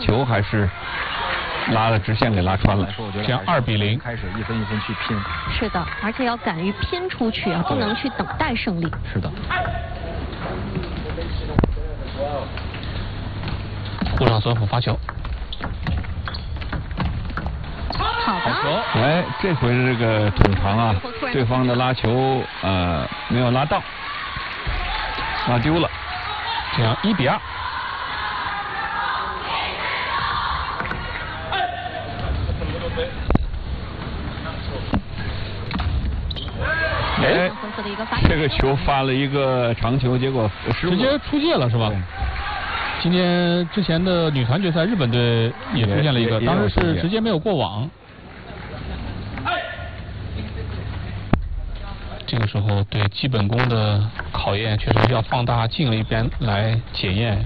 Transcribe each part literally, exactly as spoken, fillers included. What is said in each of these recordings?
球还是拉了直线给拉穿了。 这样二比零， 开始一分一分去拼。 是的，而且要敢于拼出去啊，不能去等待胜利。 是的。 护上索普发球。 好的。 好球。 哎，这回这个捅长啊，对方的拉球呃没有拉到，拉丢了。 这样一比二。 哎，这个球发了一个长球，结果失误， 直接出界了是吧？今天之前的女团决赛，日本队也出现了一个，当时是直接没有过网。这个时候对基本功的考验确实要放大镜了一边来检验。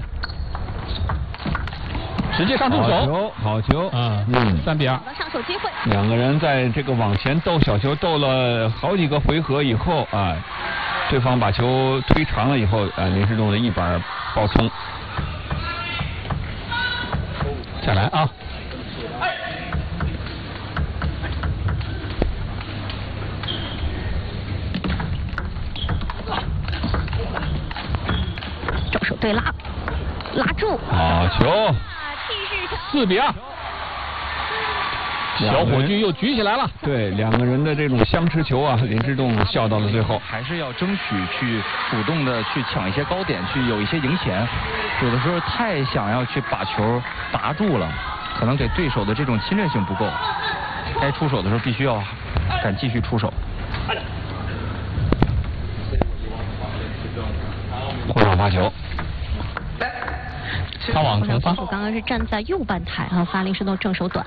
直接上助手， 好球，好球， 嗯嗯， 三比二。 好的上手机会。 两个人在这个往前斗小球斗了好几个回合以后啊，对方把球推长了以后啊，林世栋的一板爆冲。 再来啊！ 正手对拉，拉住。 好球！ 四比二。小火炬又举起来了。 对，两个人的这种相持球啊，林世栋笑到了最后。 还是要争取去主动的去抢一些高点，去有一些赢钱。有的时候太想要去把球打住了，可能给对手的这种侵略性不够。该出手的时候必须要敢继续出手。 护上发球。 发网重发。 我刚刚是站在右半台啊，发林世栋正手短。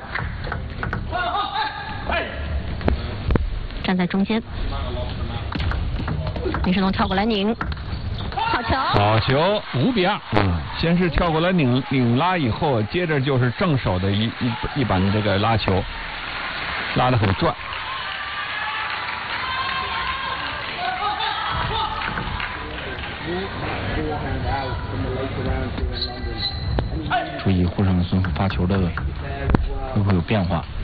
站在中间，林世栋跳过来拧，好球！ 好球， 五比二。 嗯，先是跳过来拧拧拉，以后接着就是正手的一一一板的这个拉球，拉得很转。 注意护上孙发球的会不会有变化？